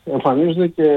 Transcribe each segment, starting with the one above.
εμφανίζονται και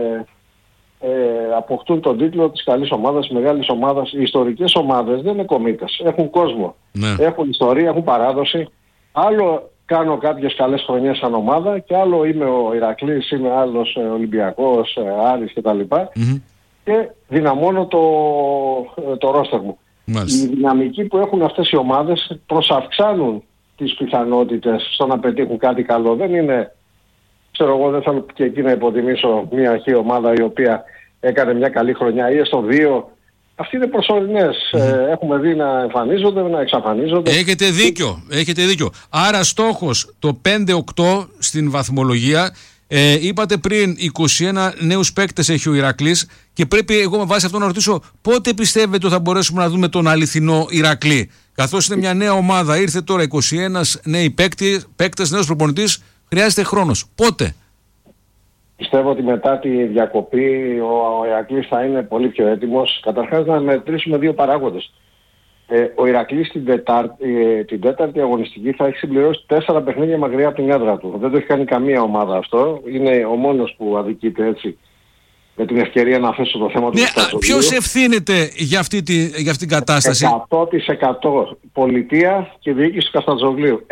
αποκτούν τον τίτλο της καλής ομάδας, της μεγάλης ομάδας. Οι ιστορικές ομάδες δεν είναι κομίτες. Έχουν κόσμο. Ναι. Έχουν ιστορία, έχουν παράδοση. Άλλο κάνω κάποιες καλές χρονιές σαν ομάδα και άλλο είμαι ο Ηρακλής, είμαι άλλος Ολυμπιακός, Άρης κτλ. Και δυναμώνω το ρόστερ μου. Μάλιστα. Η δυναμική που έχουν αυτές οι ομάδες προσαυξάνουν τις πιθανότητες στο να πετύχουν κάτι καλό. Δεν είναι, ξέρω εγώ, δεν θέλω και εκεί να υποτιμήσω μια αρχή ομάδα η οποία έκανε μια καλή χρονιά ή στο 2. Αυτοί είναι προσωρινές. Έχουμε δει να εμφανίζονται, να εξαφανίζονται. Έχετε δίκιο. Άρα στόχος το 5-8 στην βαθμολογία. Είπατε πριν 21 νέους παίκτες έχει ο Ηρακλής και πρέπει εγώ με βάση αυτό να ρωτήσω πότε πιστεύετε ότι θα μπορέσουμε να δούμε τον αληθινό Ηρακλή, καθώς είναι μια νέα ομάδα, ήρθε τώρα 21 νέοι παίκτες, νέος προπονητής, χρειάζεται χρόνος. Πότε? Πιστεύω ότι μετά τη διακοπή ο Ηρακλής θα είναι πολύ πιο έτοιμος. Καταρχάς να μετρήσουμε δύο παράγοντες. Ο Ηρακλής την τέταρτη αγωνιστική θα έχει συμπληρώσει 4 παιχνίδια μακριά από την έδρα του. Δεν το έχει κάνει καμία ομάδα αυτό. Είναι ο μόνος που αδικείται έτσι. Με την ευκαιρία να θέσω το θέμα του Κασταζογλίου. Ποιος ευθύνεται για αυτή την κατάσταση? 100% πολιτεία και διοίκηση του Κασταζογλίου.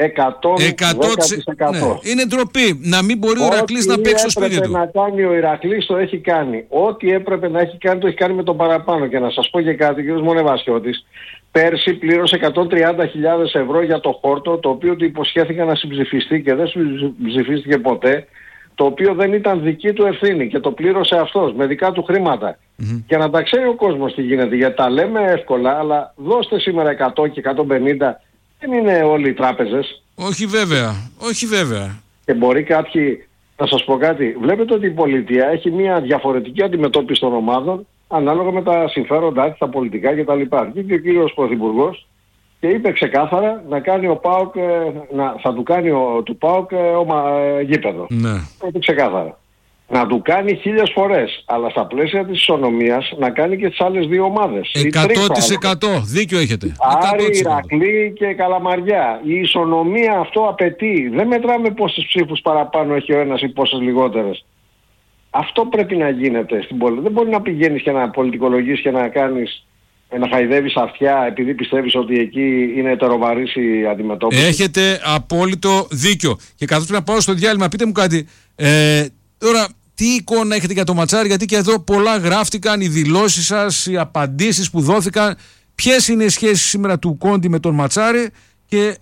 110%. Ναι. Είναι ντροπή να μην μπορεί ο Ηρακλής να παίξει στο σπίτι του. Ό,τι έπρεπε να κάνει ο Ηρακλής το έχει κάνει. Ό,τι έπρεπε να έχει κάνει το έχει κάνει με τον παραπάνω. Και να σας πω και κάτι, ο κ. Μονεβασιώτης πέρσι πλήρωσε 130.000 ευρώ για το χόρτο, το οποίο του υποσχέθηκαν να συμψηφιστεί και δεν συμψηφίστηκε ποτέ, το οποίο δεν ήταν δική του ευθύνη και το πλήρωσε αυτός με δικά του χρήματα. Και να τα ξέρει ο κόσμος τι γίνεται, γιατί τα λέμε εύκολα, αλλά δώστε σήμερα 100 και 150, δεν είναι όλοι οι τράπεζες. Όχι βέβαια. Και μπορεί κάποιοι, να σας πω κάτι, βλέπετε ότι η πολιτεία έχει μια διαφορετική αντιμετώπιση των ομάδων ανάλογα με τα συμφέροντά της, τα πολιτικά κτλ. Και ο κύριος Πρωθυπουργός και είπε ξεκάθαρα να κάνει ο ΠΑΟΚ, θα του κάνει του ΠΑΟΚ γήπεδο. Ναι. Είπε ξεκάθαρα. Να του κάνει 1000 φορές, αλλά στα πλαίσια της ισονομίας να κάνει και τις άλλες δύο ομάδες. 100% δίκιο έχετε. Άρη, Ηρακλή και Καλαμαριά. Η ισονομία αυτό απαιτεί. Δεν μετράμε πόσες ψήφους παραπάνω έχει ο ένας ή πόσες λιγότερες. Αυτό πρέπει να γίνεται στην πόλη. Δεν μπορεί να πηγαίνεις και να πολιτικολογείς και να κάνεις, να χαϊδεύεις αυτιά επειδή πιστεύεις ότι εκεί είναι ετεροβαρής η αντιμετώπιση. Έχετε απόλυτο δίκιο. Και καθώς πρέπει να πάω στο διάλειμμα, πείτε μου κάτι. Τώρα, τι εικόνα έχετε για το ματσάρι, γιατί και εδώ πολλά γράφτηκαν, οι δηλώσεις σας, οι απαντήσεις που δόθηκαν. Ποιες είναι οι σχέσεις σήμερα του Κόντι με τον Ματσάρι και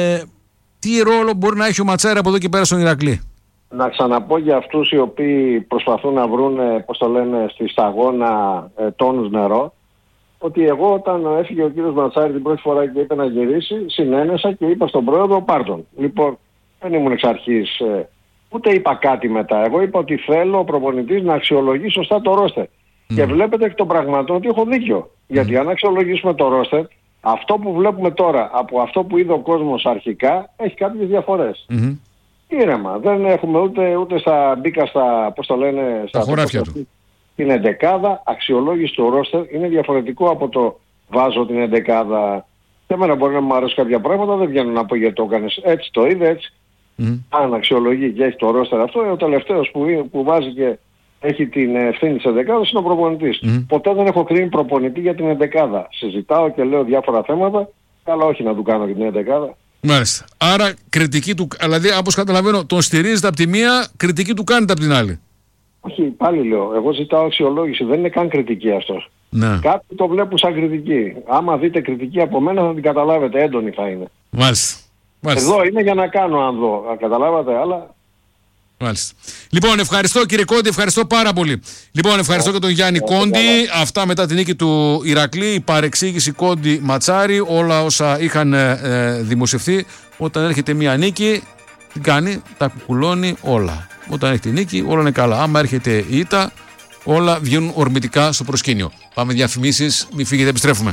τι ρόλο μπορεί να έχει ο Ματσάρι από εδώ και πέρα στον Ηρακλή? Να ξαναπώ για αυτούς οι οποίοι προσπαθούν να βρουν, πώς το λένε, στη σταγόνα τόνους νερό, ότι εγώ όταν έφυγε ο κύριος Ματσάρη την πρώτη φορά και είπε να γυρίσει, συνένεσα και είπα στον πρόεδρο πάρτον. Λοιπόν, δεν ήμουν εξ αρχής, ούτε είπα κάτι μετά. Εγώ είπα ότι θέλω ο προπονητής να αξιολογεί σωστά το ρόστερ. Και βλέπετε εκ των πραγμάτων ότι έχω δίκιο. Γιατί αν αξιολογήσουμε το ρόστερ, αυτό που βλέπουμε τώρα από αυτό που είδε ο κόσμος αρχικά έχει κάποιες διαφορές. Ήρεμα. Δεν έχουμε ούτε μπήκα στα, πώς το λένε, στα χωράφια του. Την εντεκάδα, αξιολόγηση του ρόστερ είναι διαφορετικό από το βάζω την εντεκάδα. Και εμένα μπορεί να μου αρέσει κάποια πράγματα, δεν βγαίνω να πω γιατί το έκανες. Έτσι το είδε, έτσι. Αν αξιολογεί και έχει το ρόστερ αυτό, ο τελευταίος που βάζει και έχει την ευθύνη της εντεκάδας είναι ο προπονητής. Ποτέ δεν έχω κρίνει προπονητή για την εντεκάδα. Συζητάω και λέω διάφορα θέματα, αλλά όχι να του κάνω και την εντεκάδα. Μάλιστα. Άρα κριτική του, δηλαδή όπως καταλαβαίνω, τον στηρίζετε από τη μία, κριτική του κάνετε από την άλλη. Όχι, πάλι λέω. Εγώ ζητάω αξιολόγηση. Δεν είναι καν κριτική αυτός. Ναι. Κάποιοι το βλέπουν σαν κριτική. Άμα δείτε κριτική από μένα θα την καταλάβετε. Έντονη θα είναι. Μάλιστα. Εδώ είναι για να κάνω αν δω. Καταλάβατε, αλλά... Μάλιστα. Λοιπόν, ευχαριστώ κύριε Κόντι, ευχαριστώ πάρα πολύ. Λοιπόν, ευχαριστώ και τον Γιάννη Κόντι. Αυτά μετά την νίκη του Ηρακλή, η παρεξήγηση Κόντι Ματσάρι, όλα όσα είχαν δημοσιευθεί. Όταν έρχεται μια νίκη, τι κάνει, τα κουκουλώνει όλα. Όταν έρχεται η νίκη, όλα είναι καλά. Άμα έρχεται η ήττα, όλα βγαίνουν ορμητικά στο προσκήνιο. Πάμε διαφημίσεις, μην φύγετε, επιστρέφουμε.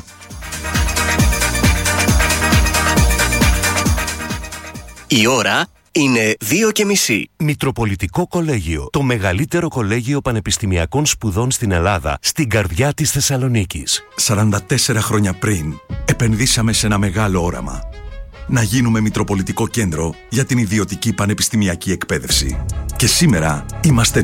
Η ώρα είναι 2:30. Μητροπολιτικό Κολέγιο. Το μεγαλύτερο κολέγιο πανεπιστημιακών σπουδών στην Ελλάδα, στην καρδιά της Θεσσαλονίκης. 44 χρόνια πριν, επενδύσαμε σε ένα μεγάλο όραμα. Να γίνουμε Μητροπολιτικό Κέντρο για την ιδιωτική πανεπιστημιακή εκπαίδευση. Και σήμερα είμαστε